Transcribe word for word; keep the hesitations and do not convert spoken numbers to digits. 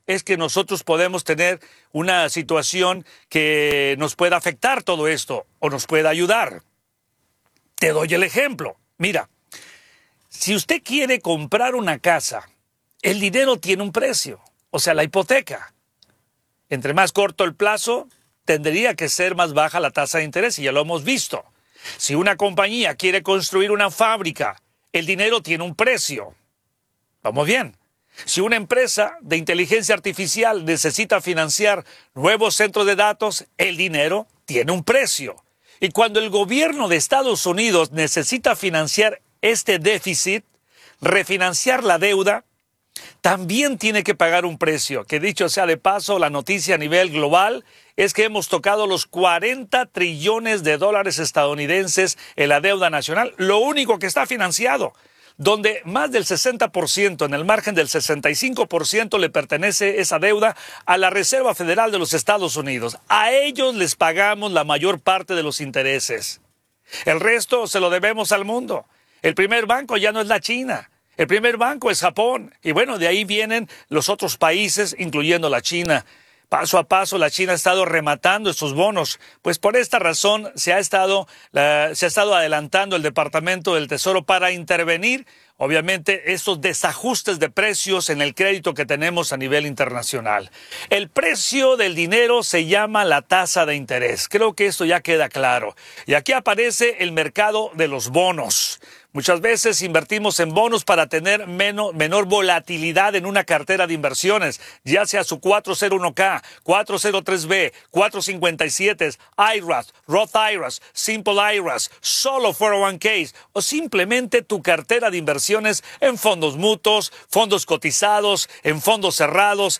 es que nosotros podemos tener una situación que nos pueda afectar todo esto o nos pueda ayudar. Te doy el ejemplo. Mira, si usted quiere comprar una casa, el dinero tiene un precio, o sea, la hipoteca. Entre más corto el plazo, tendría que ser más baja la tasa de interés, y ya lo hemos visto. Si una compañía quiere construir una fábrica, el dinero tiene un precio. ¿Vamos bien? Si una empresa de inteligencia artificial necesita financiar nuevos centros de datos, el dinero tiene un precio. Y cuando el gobierno de Estados Unidos necesita financiar este déficit, refinanciar la deuda, también tiene que pagar un precio, que dicho sea de paso, la noticia a nivel global es que hemos tocado los cuarenta trillones de dólares estadounidenses en la deuda nacional, lo único que está financiado, donde más del sesenta por ciento, en el margen del sesenta y cinco por ciento le pertenece esa deuda a la Reserva Federal de los Estados Unidos. A ellos les pagamos la mayor parte de los intereses. El resto se lo debemos al mundo. El primer banco ya no es la China. El primer banco es Japón, y bueno, de ahí vienen los otros países, incluyendo la China. Paso a paso, la China ha estado rematando estos bonos, pues por esta razón se ha estado, uh, se ha estado adelantando el Departamento del Tesoro para intervenir, obviamente, estos desajustes de precios en el crédito que tenemos a nivel internacional. El precio del dinero se llama la tasa de interés. Creo que esto ya queda claro. Y aquí aparece el mercado de los bonos. Muchas veces invertimos en bonos para tener menos, menor volatilidad en una cartera de inversiones, ya sea su cuatro cero uno K, cuatro cero tres B, cuatro cincuenta y siete, I R A S, Roth I R A S, Simple I R A S, solo cuatro cero uno Ks o simplemente tu cartera de inversiones en fondos mutuos, fondos cotizados, en fondos cerrados,